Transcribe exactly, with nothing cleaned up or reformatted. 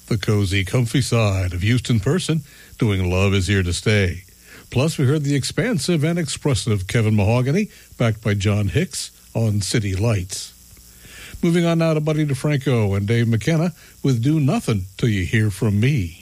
the cozy, comfy side of Houston Person doing Love Is Here to Stay. Plus, we heard the expansive and expressive Kevin Mahogany, backed by John Hicks, on City Lights. Moving on now to Buddy DeFranco and Dave McKenna with Do Nothing Till You Hear From Me.